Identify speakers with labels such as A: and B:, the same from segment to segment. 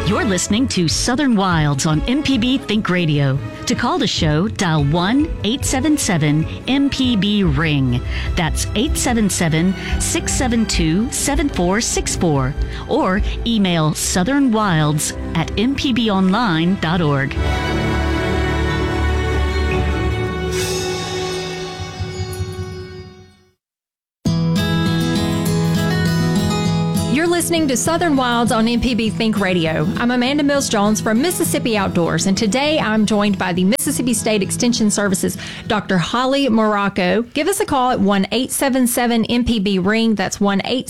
A: You're listening to Southern Wilds on MPB Think Radio. To call the show, dial 1-877-MPB-RING. That's 877-672-7464. Or email southernwilds@mpbonline.org.
B: Listening to Southern Wilds on MPB Think Radio. I'm Amanda Mills-Jones from Mississippi Outdoors, and today I'm joined by the Mississippi State Extension Services Dr. Holly Morocco. Give us a call at 1-877-MPB-RING. That's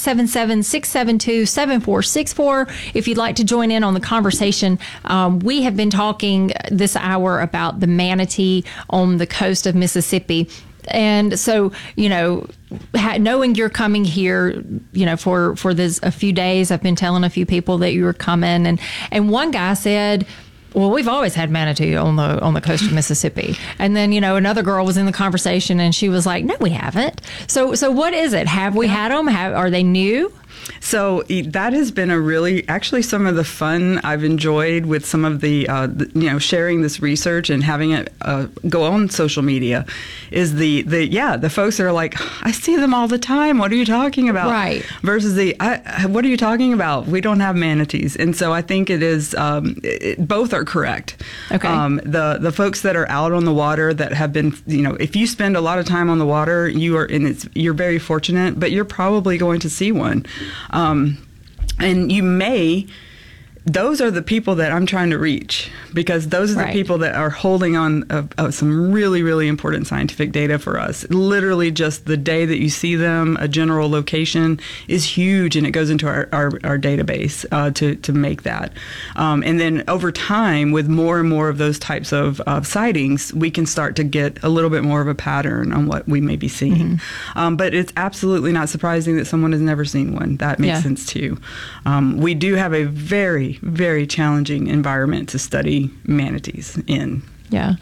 B: 1-877-672-7464 if you'd like to join in on the conversation. We have been talking this hour about the manatee on the coast of Mississippi. And so, knowing you're coming here, for this a few days, I've been telling a few people that you were coming, and one guy said, well, we've always had manatee on the coast of Mississippi. And then, another girl was in the conversation and she was like, no, we haven't. So what is it? Have we had them? Are they new?
C: So that has been actually some of the fun I've enjoyed with some of the sharing this research and having it go on social media is the folks that are like, I see them all the time. What are you talking about?
B: Right.
C: Versus what are you talking about? We don't have manatees. And so I think it is, both are correct.
B: Okay.
C: The folks that are out on the water that have been, if you spend a lot of time on the water, you're very fortunate, but you're probably going to see one. And those are the people that I'm trying to reach, because those are the people that are holding on of some really, really important scientific data for us. Literally just the day that you see them, a general location is huge, and it goes into our database to make that. And then over time, with more and more of those types of sightings, we can start to get a little bit more of a pattern on what we may be seeing. Mm-hmm. But it's absolutely not surprising that someone has never seen one. That makes sense too. We do have a very, very challenging environment to study manatees in.
B: Yeah.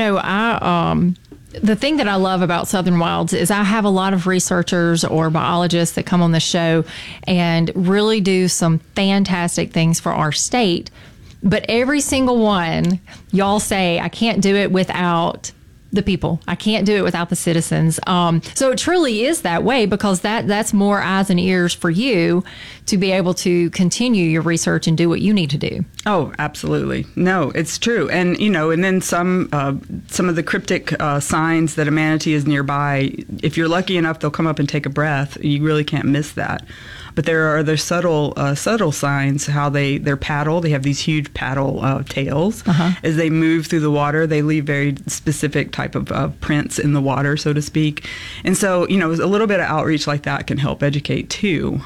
B: The thing that I love about Southern Wilds is I have a lot of researchers or biologists that come on the show and really do some fantastic things for our state. But every single one, y'all say, I can't do it without the people. I can't do it without the citizens. So it truly is that way, because that's more eyes and ears for you to be able to continue your research and do what you need to do.
C: Oh, absolutely. No, it's true. And, and then some of the cryptic signs that a manatee is nearby, if you're lucky enough, they'll come up and take a breath. You really can't miss that. But there are the subtle signs, how their paddle, they have these huge paddle tails. Uh-huh. As they move through the water, they leave very specific type of prints in the water, so to speak. And so, a little bit of outreach like that can help educate too.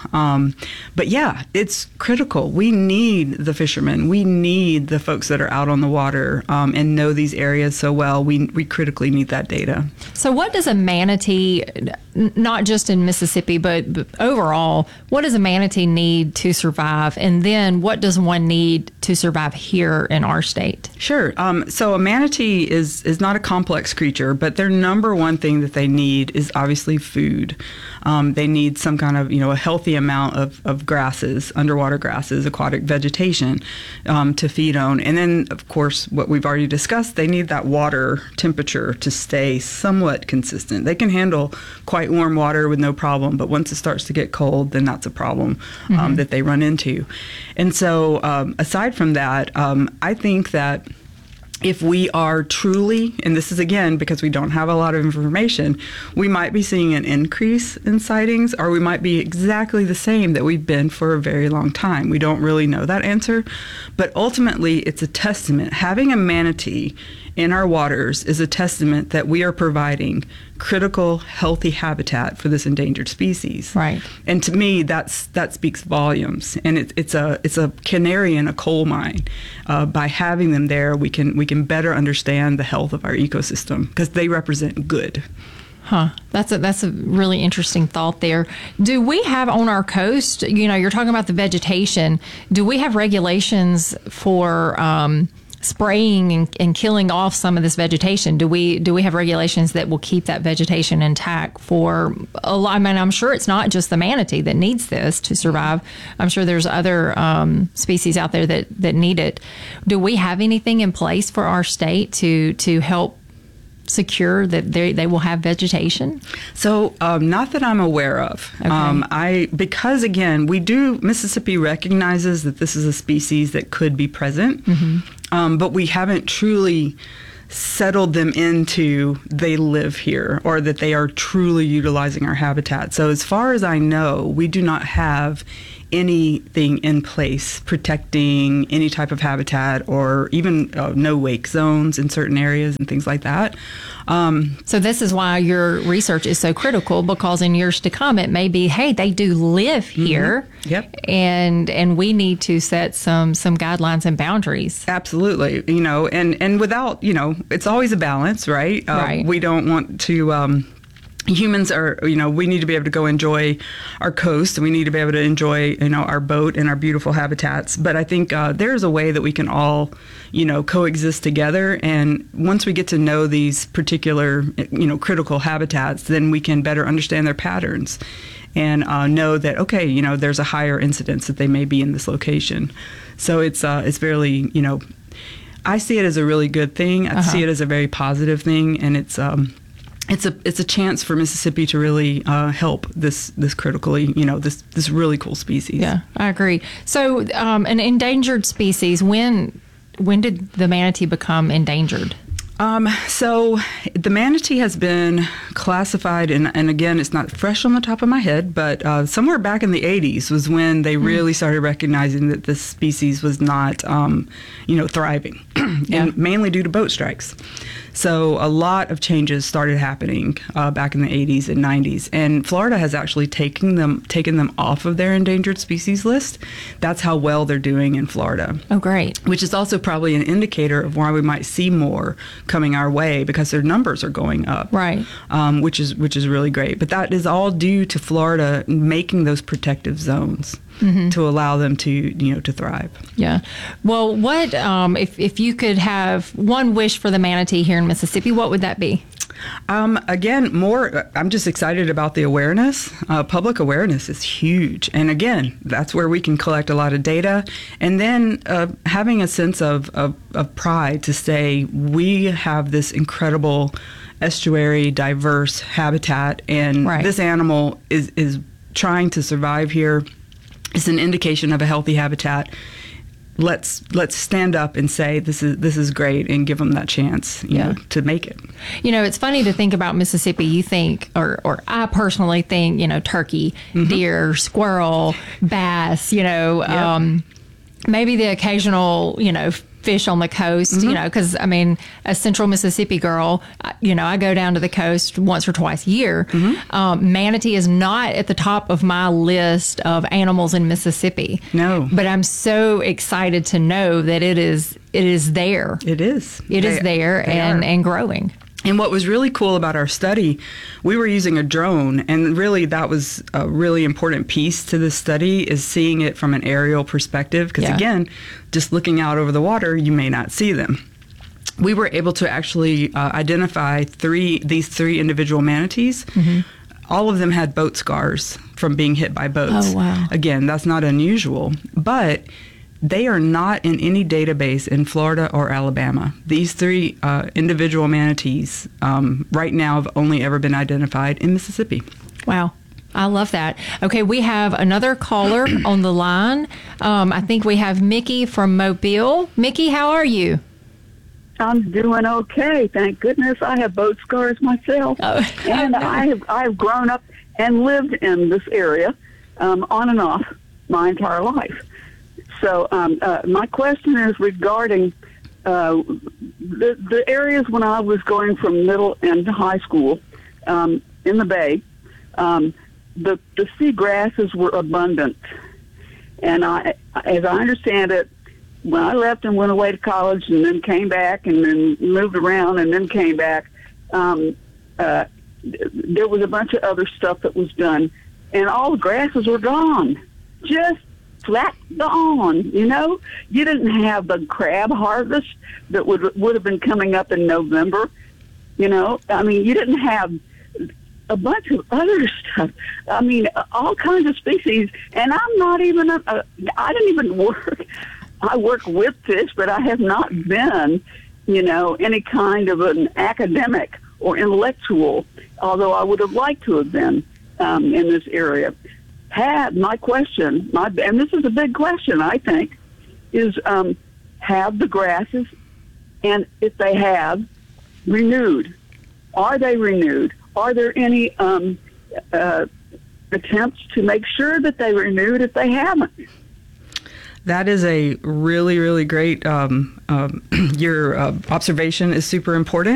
C: But yeah, it's critical. We need the fishermen. We need the folks that are out on the water and know these areas so well. We critically need that data.
B: So what does a manatee, not just in Mississippi, but overall, what does a manatee need to survive? And then what does one need to survive here in our state?
C: Sure. So a manatee is not a complex creature, but their number one thing that they need is obviously food. They need some kind of, a healthy amount of grasses, underwater grasses, aquatic vegetation to feed on. And then, of course, what we've already discussed, they need that water temperature to stay somewhat consistent. They can handle quite warm water with no problem, but once it starts to get cold, then that's a problem that they run into. And so aside from that, I think that if we are truly, and this is again because we don't have a lot of information, we might be seeing an increase in sightings, or we might be exactly the same that we've been for a very long time. We don't really know that answer, but ultimately it's a testament. Having a manatee in our waters is a testament that we are providing critical, healthy habitat for this endangered species.
B: Right.
C: And to me, that speaks volumes. And it's a canary in a coal mine. By having them there, we can better understand the health of our ecosystem, because they represent good.
B: Huh. That's a really interesting thought there. Do we have on our coast, you're talking about the vegetation, do we have regulations for spraying and killing off some of this vegetation? Do we have regulations that will keep that vegetation intact for a lot? I mean, I'm sure it's not just the manatee that needs this to survive. I'm sure there's other species out there that need it. Do we have anything in place for our state to help secure that they will have vegetation?
C: So not that I'm aware of.
B: Okay.
C: Because again, Mississippi recognizes that this is a species that could be present, but we haven't truly settled them into they live here or that they are truly utilizing our habitat. So as far as I know, we do not have anything in place protecting any type of habitat or even no wake zones in certain areas and things like that.
B: So this is why your research is so critical, because in years to come it may be, hey, they do live here.
C: Yep.
B: And we need to set some guidelines and boundaries.
C: Absolutely. And without, it's always a balance, right?
B: Right.
C: We don't want to humans are, we need to be able to go enjoy our coast, and we need to be able to enjoy, our boat and our beautiful habitats. But I think there's a way that we can all, coexist together. And once we get to know these particular, critical habitats, then we can better understand their patterns and know that, okay, there's a higher incidence that they may be in this location. So it's really, I see it as a really good thing. I see it as a very positive thing, and it's a chance for Mississippi to really help this critically, this really cool species.
B: Yeah, I agree. So, an endangered species. When did the manatee become endangered?
C: So the manatee has been classified, and again, it's not fresh on the top of my head, but somewhere back in the 80s was when they really started recognizing that this species was not, thriving, and mainly due to boat strikes. So a lot of changes started happening back in the 80s and 90s, and Florida has actually taken them off of their endangered species list. That's how well they're doing in Florida.
B: Oh, great.
C: Which is also probably an indicator of why we might see more coming our way, because their numbers are going up.
B: Right.
C: Which is really great. But that is all due to Florida making those protective zones to allow them to thrive.
B: Yeah. Well, what if you could have one wish for the manatee here in Mississippi, what would that be?
C: Again, I'm just excited about the awareness. Public awareness is huge. And again, that's where we can collect a lot of data. And then having a sense of pride to say we have this incredible estuary, diverse habitat, and this animal is trying to survive here. It's an indication of a healthy habitat. Let's stand up and say this is great, and give them that chance, to make it.
B: It's funny to think about Mississippi. You think, or I personally think, turkey, deer, squirrel, bass. Maybe the occasional, fish on the coast. Because as Central Mississippi girl, I go down to the coast once or twice a year. Manatee is not at the top of my list of animals in Mississippi.
C: No,
B: but I'm so excited to know that it is there.
C: It is.
B: It is there and growing.
C: And what was really cool about our study, we were using a drone, and really that was a really important piece to this study, is seeing it from an aerial perspective, because again, just looking out over the water, you may not see them. We were able to actually identify these three individual manatees. All of them had boat scars from being hit by boats.
B: Oh, wow.
C: Again, that's not unusual, but they are not in any database in Florida or Alabama. These three individual manatees right now have only ever been identified in Mississippi.
B: Wow. I love that. Okay, we have another caller on the line. I think we have Mickey from Mobile. Mickey, how are you?
D: I'm doing okay, thank goodness. I have boat scars myself, and I've grown up and lived in this area on and off my entire life. So my question is regarding the areas when I was going from middle and high school in the Bay. The sea grasses were abundant, and as I understand it, when I left and went away to college and then came back and then moved around and then came back, there was a bunch of other stuff that was done, and all the grasses were gone. Just flat gone. You didn't have the crab harvest that would have been coming up in November. You didn't have a bunch of other stuff. All kinds of species. And I'm not even I didn't even work. I work with fish, but I have not been, any kind of an academic or intellectual, although I would have liked to have been in this area. My question, and this is a big question, I think, is have the grasses, and if they have, renewed? Are they renewed? Are there any attempts to make sure that they renewed if they haven't?
C: That is a really, really great, your observation is super important.